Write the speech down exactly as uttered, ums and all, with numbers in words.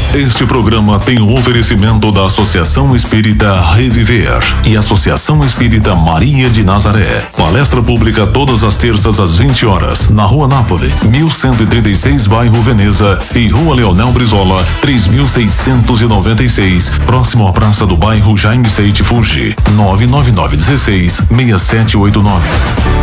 Este programa tem o oferecimento da Associação Espírita Reviver e Associação Espírita Maria de Nazaré. Palestra pública todas as terças às vinte horas, na Rua Nápoles, mil cento e trinta e seis, bairro Veneza, e Rua Leonel Brizola, três mil seiscentos e noventa e seis, próximo à Praça do Bairro Jaime Seite Fuji. nove nove nove um seis, seis sete oito nove.